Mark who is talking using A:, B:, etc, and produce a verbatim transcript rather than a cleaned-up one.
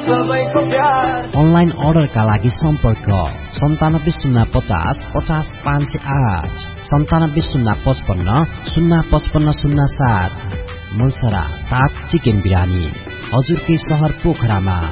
A: Online अर्डरका लागि सम्पर्क सन्तानब्बे शून्य पचास पचास पाँच सय आठ सन्तानब्बे शून्य पचपन्न शून्य पचपन्न शून्य सात। मुलसरा ताक चिकन बिरानी हजुरकै सहर पोखरामा।